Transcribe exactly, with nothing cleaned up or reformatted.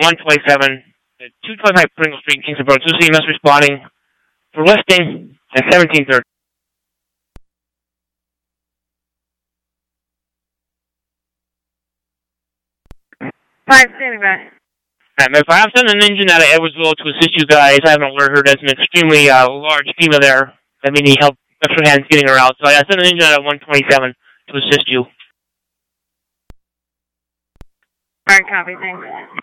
one twenty-seven, two twenty-five Pringle Street, Kingston, two C M S responding for listing at seventeen thirty. Five, standing by. Alright, if I have sent an engine out of Edwardsville to assist you guys, I have an alert her. There's an extremely uh, large FEMA there that may need help, extra hands getting her out. So I sent an engine out of one twenty-seven to assist you. Alright, copy, thanks.